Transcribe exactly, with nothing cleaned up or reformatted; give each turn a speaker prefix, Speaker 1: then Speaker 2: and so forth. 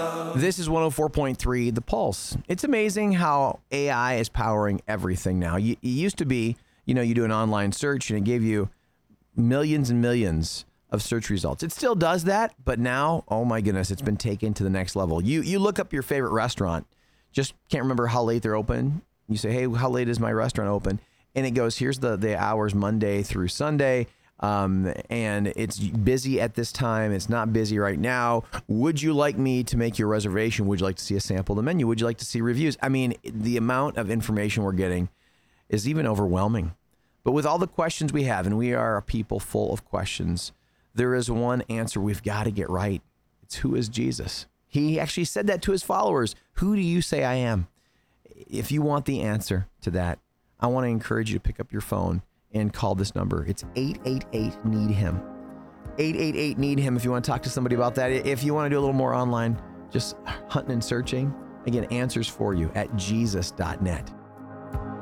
Speaker 1: This is one oh four point three The Pulse. It's amazing how A I is powering everything now. You, it used to be, you know, you do an online search and it gave you millions and millions of search results. It still does that, but now, oh my goodness, it's been taken to the next level. You you look up your favorite restaurant, just can't remember how late they're open. You say, hey, how late is my restaurant open? And it goes, here's the, the hours Monday through Sunday. Um, and it's busy at this time. It's not busy right now. Would you like me to make your reservation? Would you like to see a sample of the menu? Would you like to see reviews? I mean, the amount of information we're getting is even overwhelming. But with all the questions we have, and we are a people full of questions, there is one answer we've got to get right. It's who is Jesus? He actually said that to his followers. Who do you say I am? If you want the answer to that, I want to encourage you to pick up your phone and call this number. It's eight eight eight, need him. eight eight eight, need him if you want to talk to somebody about that. If you want to do a little more online, just hunting and searching, again, answers for you at jesus dot net.